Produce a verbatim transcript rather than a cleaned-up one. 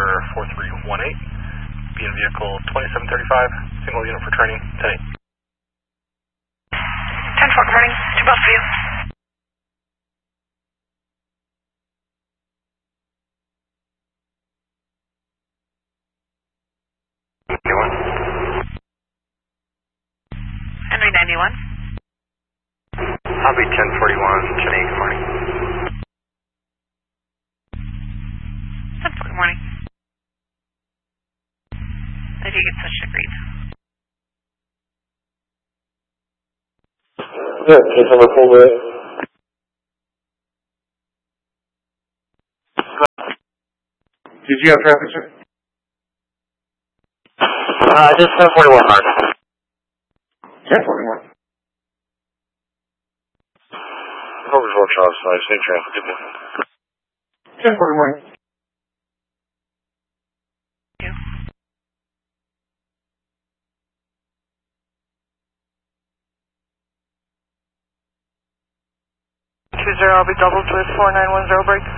four three one eight. Be in vehicle twenty-seven thirty-five, single unit for training, ten eight. ten four, good morning. To both of you. Henry ninety-one. Copy ten forty-one, Jenny, good morning. ten four, good morning. If you could switch to green. Yeah, case number four way. Did you have traffic, sir? Uh, just ten forty-one, Mark. ten forty-one. Focus four, Charles, sorry, same traffic, good morning. ten forty-one. two zero, I'll be doubled with four nine one zero break.